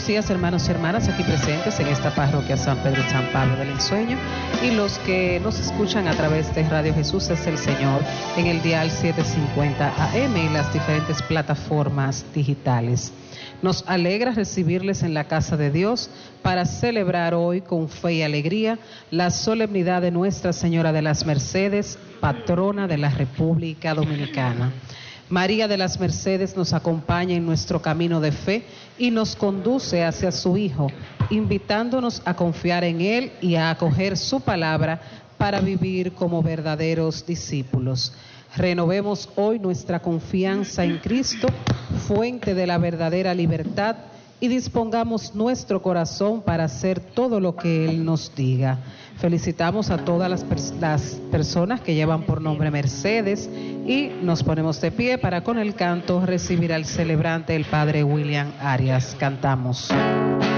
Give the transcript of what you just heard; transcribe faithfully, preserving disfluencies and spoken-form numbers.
días, hermanos y hermanas aquí presentes en esta parroquia San Pedro y San Pablo del Ensueño, y los que nos escuchan a través de Radio Jesús es el Señor en el dial setecientos cincuenta A M y las diferentes plataformas digitales. Nos alegra recibirles en la casa de Dios para celebrar hoy con fe y alegría la solemnidad de Nuestra Señora de las Mercedes, patrona de la República Dominicana. María de las Mercedes nos acompaña en nuestro camino de fe y nos conduce hacia su Hijo, invitándonos a confiar en Él y a acoger su palabra para vivir como verdaderos discípulos. Renovemos hoy nuestra confianza en Cristo, fuente de la verdadera libertad, y dispongamos nuestro corazón para hacer todo lo que Él nos diga. Felicitamos a todas las, pers- las personas que llevan por nombre Mercedes y nos ponemos de pie para con el canto recibir al celebrante, el Padre William Arias. Cantamos.